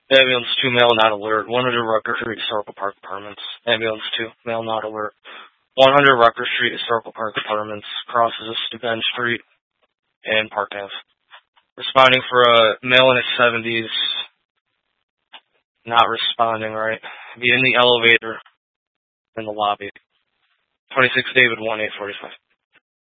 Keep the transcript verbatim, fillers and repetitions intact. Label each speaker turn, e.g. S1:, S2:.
S1: Ambulance two, male not alert. one hundred Rutgers Street, Historical Park Apartments. Ambulance two, male not alert. one hundred Rutgers Street, Historical Park Apartments. Crosses Steuben Street and Park Ave. Responding for a male in his seventies. Not responding, right? Be in the elevator in the lobby. twenty-six David one eight forty-five.